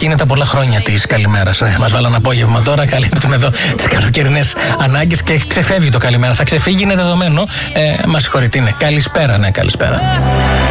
Εκεί είναι τα πολλά χρόνια της καλημέρας. Μας βάλαν απόγευμα τώρα, καλύπτουμε εδώ τις καλοκαιρινές ανάγκες και ξεφεύγει το καλημέρα. Θα ξεφύγει, είναι δεδομένο. Μας συγχωρείτε, είναι καλησπέρα, ναι, καλησπέρα.